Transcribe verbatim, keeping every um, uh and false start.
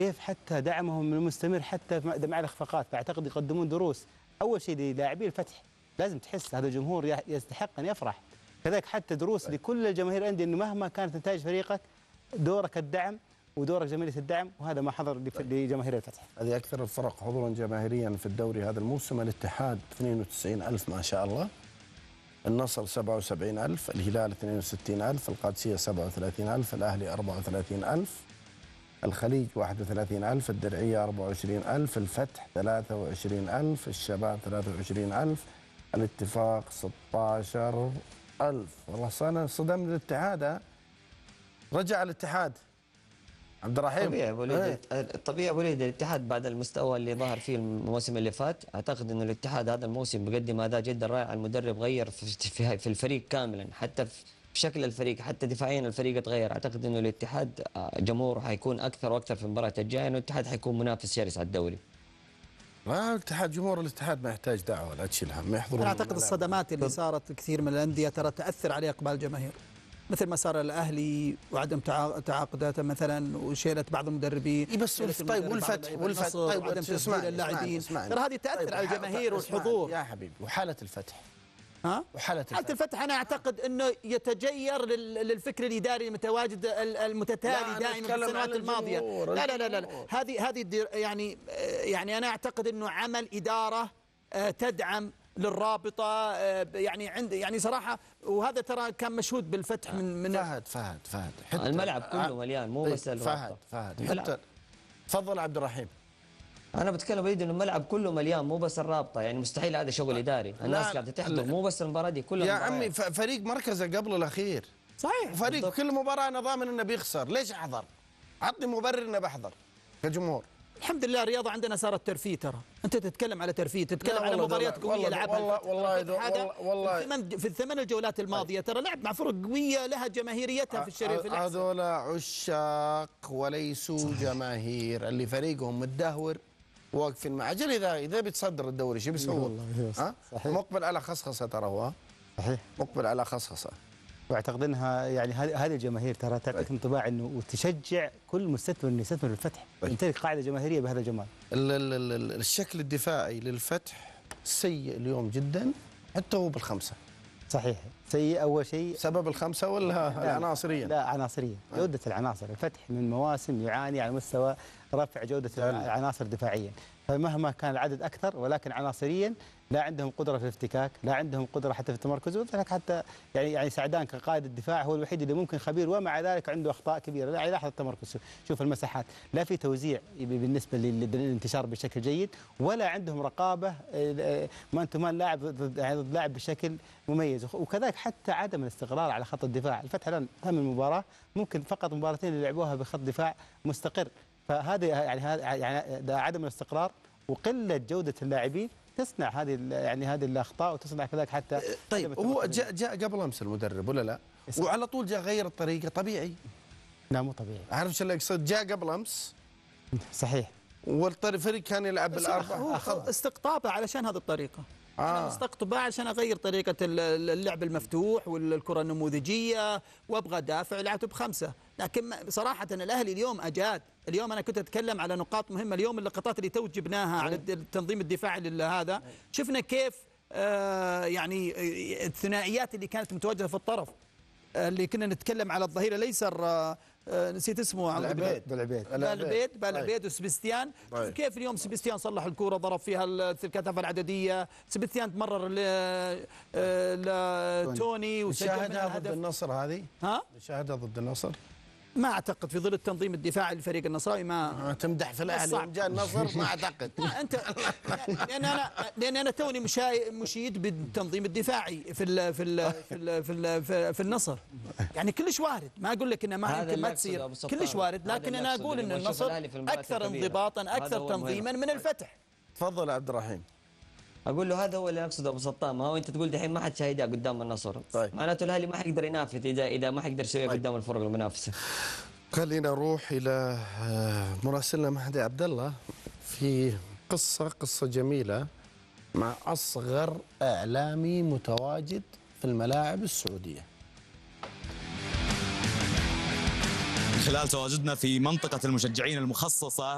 كيف حتى دعمهم المستمر حتى مع الاخفاقات. فاعتقد يقدمون دروس اول شيء للاعبي الفتح، لازم تحس هذا الجمهور يستحق ان يفرح. كذلك حتى دروس لكل الجماهير الانديه انه مهما كانت نتائج فريقك دورك الدعم ودورك جماهيريه الدعم، وهذا ما حضر لجماهير الفتح. هذه اكثر الفرق حضورا جماهيريا في الدوري هذا الموسم. الاتحاد اثنين وتسعين ألف ما شاء الله، النصر سبعة وسبعين ألف، الهلال اثنين وستين ألف، القادسيه سبعة وثلاثين ألف، الاهلي أربعة وثلاثين ألف، الخليج واحد وثلاثين ألف، الدرعيه أربعة وعشرين ألف، الفتح ثلاثة وعشرين ألف، الشباب ثلاثة وعشرين ألف، الاتفاق ستة عشر ألف. والله انا صدمت الاتحاد، رجع الاتحاد عبد الرحيم. طبيعي ابو وليد، الطبيعي ابو وليد الاتحاد بعد المستوى اللي ظهر فيه الموسم اللي فات، اعتقد انه الاتحاد هذا الموسم بيقدم اداء جدا رائع. المدرب غير في في الفريق كاملا، حتى في شكل الفريق، حتى دفاعيا الفريق تغير. اعتقد انه الاتحاد جمهوره حيكون اكثر واكثر في المباراه الجايه، انه الاتحاد حيكون منافس شرس على الدوري. ما الاتحاد جمهور الاتحاد ما يحتاج دعوه، لا تشيل هم، ما يحضرون. انا اعتقد الصدمات اللي صارت كثير من الانديه ترى تاثر على اقبال الجماهير، مثل ما صار الاهلي وعدم تعاقداته مثلا وشيله بعض المدربين. اي بس طيب والفتح والفتح طيب وعدم تسجيل اللاعبين، ترى هذه تاثر طيب على الجماهير والحضور يا حبيبي. وحاله الفتح ها؟ وحالة الفتح. حالة الفتح أنا أعتقد أنه يتجير للفكر الإداري المتواجد المتتالي دائما في السنوات الماضية. لا لا لا لا هذه هذه يعني يعني أنا أعتقد أنه عمل إدارة تدعم للرابطة، يعني عند يعني صراحة، وهذا ترى كان مشهود بالفتح من من فهد فهد فهد حتى الملعب كله مليان، مو بس فهد فهد حتى. تفضل عبد الرحيم. انا بتكلم بعيد انه الملعب كله مليان، مو بس الرابطه، يعني مستحيل هذا شغل اداري. الناس قاعده تحضر، مو بس المباراه دي كلها يا عمي. فريق مركزه قبل الاخير صحيح، فريق بالضبط. كل مباراه انا ضامن انه بيخسر، ليش احضر؟ عطني مبرر انه بحضر كجمهور. الحمد لله الرياضه عندنا صارت ترفيه. ترى انت تتكلم على ترفيه، تتكلم على مباريات قويه لعبها والله والله والله, والله في الثمان في الثمان الجولات الماضيه ترى لعب مع فرق قويه لها جماهيريتها في الشريف. هذول عشاق وليسوا جماهير، اللي فريقهم متدهور واقفين مع اجل. اذا اذا بيتصدر الدوري شو بيسووا؟ ها؟ مقبل على خصخصه ترى هو. صحيح، مقبل على خصخصه. واعتقد انها يعني هذه الجماهير ترى تعطيك انطباع انه وتشجع كل مستثمر انه يستثمر في الفتح، يمتلك قاعده جماهيريه بهذا الجمال. الشكل الدفاعي للفتح سيء اليوم جدا، حتى هو بالخمسه. صحيح، سيء. اول شيء سبب الخمسه ولا العناصريه؟ لا عناصريه، جوده العناصر. الفتح من مواسم يعاني على مستوى رفع جوده العناصر دفاعيا، فمهما كان العدد اكثر ولكن عناصريا لا عندهم قدره في الافتكاك، لا عندهم قدره حتى في التمركز. وذلك حتى يعني يعني سعدان كقائد الدفاع هو الوحيد اللي ممكن خبير، ومع ذلك عنده اخطاء كبيره. لا لاحظ التمركز، شوف المساحات، لا في توزيع بالنسبه للانتشار بشكل جيد، ولا عندهم رقابه مان تو مان لاعب ضد لاعب بشكل مميز. وكذلك حتى عدم الاستقرار على خط الدفاع. الفتح الان هم المباراه ممكن فقط مباراتين اللي لعبوها بخط دفاع مستقر، فهذا يعني هذا يعني عدم الاستقرار وقله جوده اللاعبين تصنع هذه يعني هذه الاخطاء، وتصنع كذلك حتى. طيب هو جاء جاء قبل امس المدرب ولا لا؟ وعلى طول جاء غير الطريقه. طبيعي؟ لا مو طبيعي. عارف شو اللي اقصد؟ جاء قبل امس صحيح، والفريق كان يلعب بالاربعه، اخذ استقطابه علشان هذه الطريقه. آه. أنا استقطبه عشان اغير طريقه اللعب المفتوح والكره النموذجيه، وابغى دافع لعبته بخمسه. لكن صراحه الاهلي اليوم اجاد. اليوم انا كنت اتكلم على نقاط مهمه اليوم، اللقطات اللي تو جبناها على التنظيم الدفاعي لهذا، شفنا كيف آه يعني الثنائيات اللي كانت متواجده في الطرف، اللي كنا نتكلم على الظهير الايسر، آه نسيت اسمه، بالعبيد بالعبيد بالعبيد بالعبيد وسبستيان. كيف اليوم سبستيان صلح الكوره، ضرب فيها الكثافه العدديه. سبستيان تمرر لتوني وشاهدها ضد النصر. هذه ها شاهدها ضد النصر. ما اعتقد في ظل التنظيم الدفاعي للفريق النصراوي. ما تمدح في الاهلي يوم جاء النصر. ما اعتقد. انت لان انا لان انا توني مشيد بالتنظيم الدفاعي في ال في ال في ال في, ال في, في النصر. يعني كلش وارد، ما اقول لك انه ما يمكن ما تصير، كلش وارد، لكن انا اقول ان النصر اكثر انضباطا اكثر تنظيما من الفتح. تفضل عبد الرحيم. اقول له هذا هو اللي اقصده ابو سطام. ما هو انت تقول دحين ما حد شاهدها قدام النصر. طيب. معناته الاهلي ما حيقدر ينافس اذا اذا ما حيقدر يسويها طيب. قدام الفرق المنافسه. خلينا نروح الى مراسلنا مهدي عبد الله في قصه قصه جميله مع اصغر اعلامي متواجد في الملاعب السعوديه. خلال تواجدنا في منطقه المشجعين المخصصه